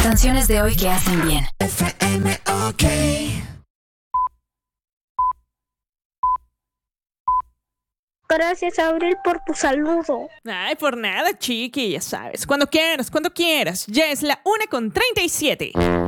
Canciones de hoy que hacen bien. FM OK. Gracias, Abril, por tu saludo. Ay, por nada, chiqui, ya sabes. Cuando quieras, cuando quieras. Ya es la 1:37.